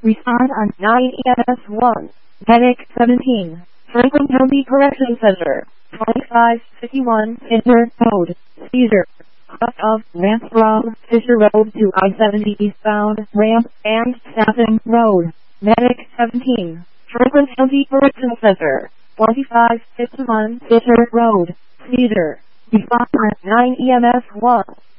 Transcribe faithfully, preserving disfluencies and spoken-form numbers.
Respond on nine E M S one. Medic seventeen. Franklin County Correction Center. twenty-five fifty-one Fisher Road. Seizure. Cross of Ramp from Fisher Road to I seventy eastbound Ramp and Staffing Road. Medic seventeen. Franklin County Correction Center. twenty-five fifty-one Fisher Road. Seizure. Respond on nine E M S one.